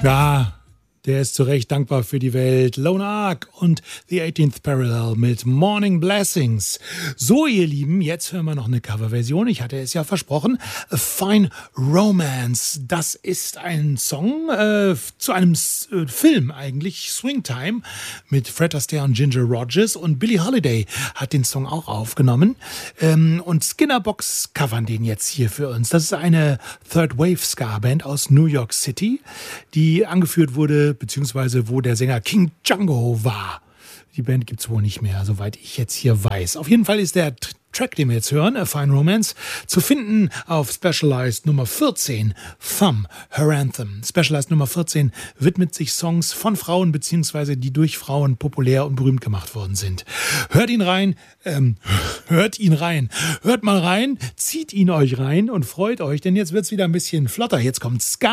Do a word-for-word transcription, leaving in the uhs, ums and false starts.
Ja, der ist zu Recht dankbar für die Welt. Lone Ark und The eighteenth Parallel mit Morning Blessings. So, ihr Lieben, jetzt hören wir noch eine Coverversion. Ich hatte es ja versprochen. A Fine Romance. Das ist ein Song äh, zu einem S- äh, Film eigentlich, Swingtime, mit Fred Astaire und Ginger Rogers. Und Billie Holiday hat den Song auch aufgenommen. Ähm, und Skinnerbox covern den jetzt hier für uns. Das ist eine Third Wave Ska Band aus New York City, die angeführt wurde, beziehungsweise wo der Sänger King Django war. Die Band gibt's wohl nicht mehr, soweit ich jetzt hier weiß. Auf jeden Fall ist der T- Track, den wir jetzt hören, A Fine Romance, zu finden auf Specialized Nummer vierzehn, Thumb, Her Anthem. Specialized Nummer vierzehn widmet sich Songs von Frauen, beziehungsweise die durch Frauen populär und berühmt gemacht worden sind. Hört ihn rein, ähm, hört ihn rein, hört mal rein, zieht ihn euch rein und freut euch, denn jetzt wird's wieder ein bisschen flotter. Jetzt kommt Ska.